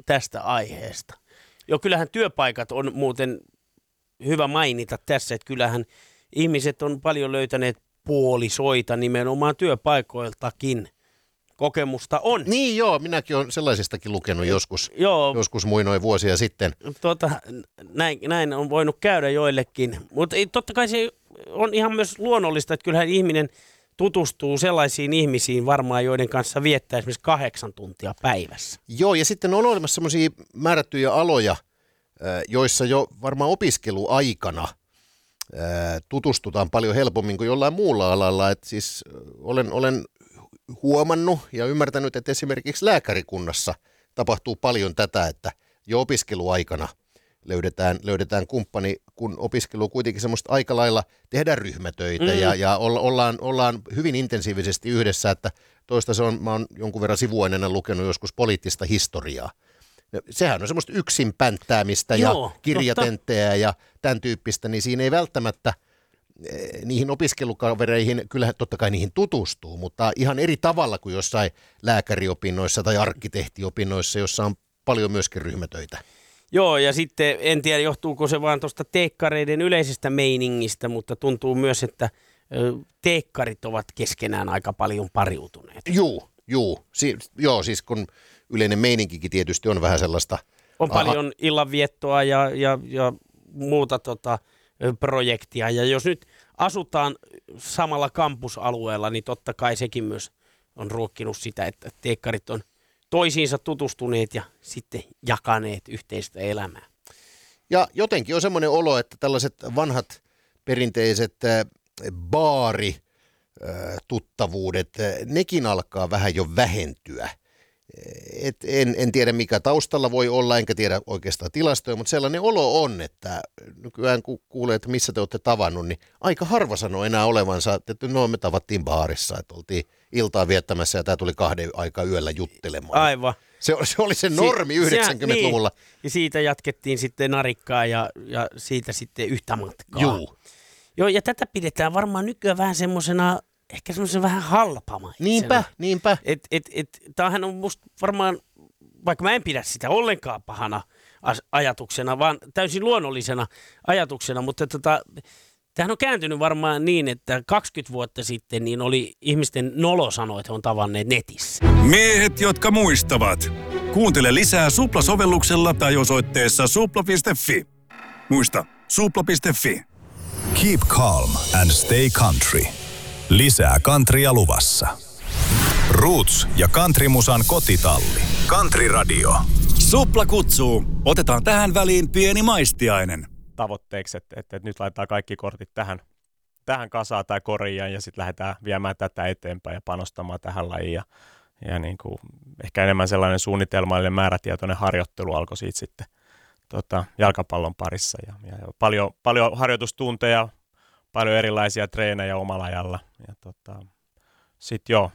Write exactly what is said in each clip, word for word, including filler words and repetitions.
tästä aiheesta. Jo kyllähän työpaikat on muuten hyvä mainita tässä, että kyllähän ihmiset on paljon löytäneet puolisoita nimenomaan työpaikoiltakin. Kokemusta on. Niin joo, minäkin olen sellaisistakin lukenut joskus, joo, joskus muinoin vuosia sitten. Tota, näin, näin on voinut käydä joillekin, mutta totta kai se on ihan myös luonnollista, että kyllähän ihminen tutustuu sellaisiin ihmisiin varmaan, joiden kanssa viettää esimerkiksi kahdeksan tuntia päivässä. Joo, ja sitten on olemassa sellaisia määrättyjä aloja, joissa jo varmaan opiskeluaikana tutustutaan paljon helpommin kuin jollain muulla alalla. Et siis olen, olen huomannut ja ymmärtänyt, että esimerkiksi lääkärikunnassa tapahtuu paljon tätä, että jo opiskeluaikana löydetään, löydetään kumppani, kun opiskelu on kuitenkin semmoista aika lailla tehdä ryhmätöitä mm. ja, ja ollaan, ollaan hyvin intensiivisesti yhdessä, että toista se on, mä oon jonkun verran sivuaineena lukenut joskus poliittista historiaa. Sehän on semmoista yksin pänttäämistä ja Joo, kirjatenttejä ja tämän tyyppistä, niin siinä ei välttämättä niihin opiskelukavereihin, kyllähän totta kai niihin tutustuu, mutta ihan eri tavalla kuin jossain lääkäriopinnoissa tai arkkitehtiopinnoissa, jossa on paljon myöskin ryhmätöitä. Joo, ja sitten en tiedä, johtuuko se vaan tuosta teekkareiden yleisestä meiningistä, mutta tuntuu myös, että ö, teekkarit ovat keskenään aika paljon pariutuneet. Juu, juu. Si- joo, siis kun yleinen meininkikin tietysti on vähän sellaista. On paljon illanviettoa ja, ja, ja muuta tota, projektia, ja jos nyt asutaan samalla kampusalueella, niin totta kai sekin myös on ruokkinut sitä, että teekkarit on toisiinsa tutustuneet ja sitten jakaneet yhteistä elämää. Ja jotenkin on semmoinen olo, että tällaiset vanhat perinteiset baarituttavuudet, nekin alkaa vähän jo vähentyä. Et en, en tiedä mikä taustalla voi olla, enkä tiedä oikeastaan tilastoja, mutta sellainen olo on, että nykyään kun kuulee, että missä te olette tavannut, niin aika harva sanoo enää olevansa, että no me tavattiin baarissa, että oltiin iltaa viettämässä ja tämä tuli kahden aikaa yöllä juttelemaan. Aivan. Se, se oli se normi si- yhdeksänkymmentäluvulla. Niin. Ja siitä jatkettiin sitten narikkaa ja, ja siitä sitten yhtä matkaa. Juu. Joo, ja tätä pidetään varmaan nykyään vähän semmoisena, ehkä semmoisen vähän halpamaisena. Niinpä, niinpä. Et, et, et, tämähän on musta varmaan, vaikka mä en pidä sitä ollenkaan pahana ajatuksena, vaan täysin luonnollisena ajatuksena, mutta tota, tämähän on kääntynyt varmaan niin, että kaksikymmentä vuotta sitten niin oli ihmisten nolo sanoa, että he on tavanneet netissä. Miehet, jotka muistavat. Kuuntele lisää Supla-sovelluksella tai osoitteessa supla piste fi. Muista, supla piste fi. Keep calm and stay country. Lisää countrya luvassa. Roots ja countrymusan kotitalli. Country Radio. Supla kutsuu. Otetaan tähän väliin pieni maistiainen. Tavoitteeksi, että, että, että nyt laitetaan kaikki kortit tähän, tähän kasaan tai koriaan ja sitten lähdetään viemään tätä eteenpäin ja panostamaan tähän lajiin. Ja, ja niin kuin, ehkä enemmän sellainen suunnitelmallinen määrätietoinen harjoittelu alkoi siitä sitten tota, jalkapallon parissa. Ja, ja paljon, paljon harjoitustunteja, paljon erilaisia treenejä omalla ajalla. Ja tota, sitten joo,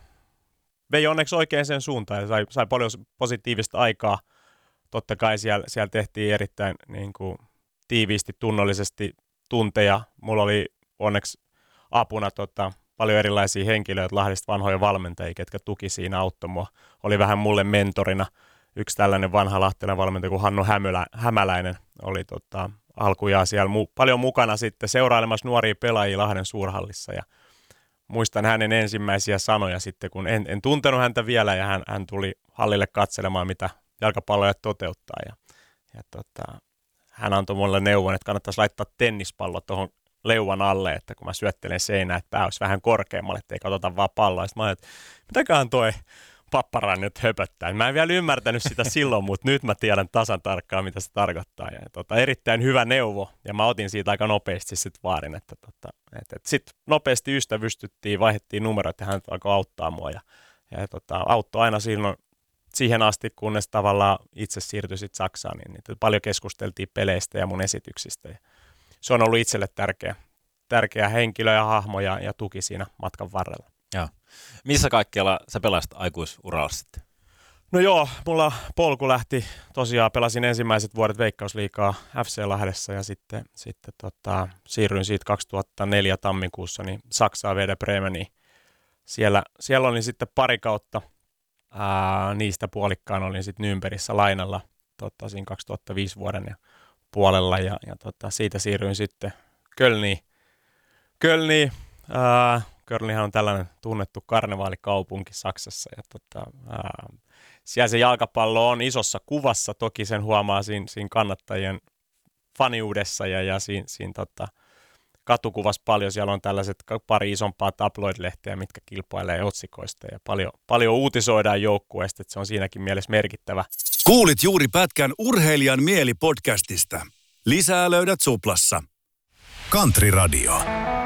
vei onneksi oikein sen suuntaan ja sai, sai paljon positiivista aikaa. Totta kai siellä, siellä tehtiin erittäin niin kuin, tiiviisti, tunnollisesti tunteja. Mulla oli onneksi apuna tota, paljon erilaisia henkilöitä, Lahdesta vanhoja valmentajia, ketkä tuki siinä, auttoi mua. Oli vähän mulle mentorina yksi tällainen vanha lahtelainen valmentaja kuin Hannu Hämälä, Hämäläinen. Oli tota, alkujaan siellä mu- paljon mukana sitten seurailemassa nuoria pelaajia Lahden suurhallissa. Ja muistan hänen ensimmäisiä sanoja sitten, kun en, en tuntenut häntä vielä ja hän, hän tuli hallille katselemaan, mitä jalkapalloja toteuttaa. Ja, ja tota, hän antoi mulle neuvon, että kannattaisi laittaa tennispallo tuohon leuan alle, että kun mä syöttelen seinään, että pää olisi vähän korkeammalle, ettei katsota vaan palloa. Sitten mä ajattelin, että mitäköhän toi papparan nyt höpöttää. Mä en vielä ymmärtänyt sitä silloin, mutta nyt mä tiedän tasan tarkkaan, mitä se tarkoittaa. Ja, tota, erittäin hyvä neuvo, ja mä otin siitä aika nopeasti sitten vaarin, että tota, et, et sitten nopeasti ystävystyttiin, vaihdettiin numerot ja hän alkoi auttaa mua. Ja, ja tota, auttoi aina silloin siihen asti, kunnes tavallaan itse siirtyi sitten Saksaan, niin, niin paljon keskusteltiin peleistä ja mun esityksistä. Ja se on ollut itselle tärkeä, tärkeä henkilö ja hahmo ja, ja tuki siinä matkan varrella. Joo. Missä kaikkialla sä pelasit aikuisuralla sitten? No joo, mulla polku lähti, tosiaan pelasin ensimmäiset vuodet Veikkausliigaa F C Lahdessa ja sitten, sitten tota, siirryin siitä kaksituhattaneljä tammikuussa niin Saksaan Werder Bremeniin. Siellä, siellä olin sitten pari kautta, ää, niistä puolikkaan olin sitten Nürnbergissä lainalla tota, siinä kaksituhattaviisi vuoden ja puolella ja, ja tota, siitä siirryin sitten Kölniin. Kölniin. Ää, Kölnihän on tällainen tunnettu karnevaalikaupunki Saksassa ja tota, ää, siellä se jalkapallo on isossa kuvassa, toki sen huomaa siinä, siinä kannattajien faniudessa ja, ja siinä, siinä tota, katukuvassa paljon. Siellä on tällaiset pari isompaa tabloid-lehteä, mitkä kilpailee otsikoista ja paljon, paljon uutisoidaan joukkueesta, että se on siinäkin mielessä merkittävä. Kuulit juuri pätkän Urheilijan mieli podcastista. Lisää löydät Suplassa. Country Radio.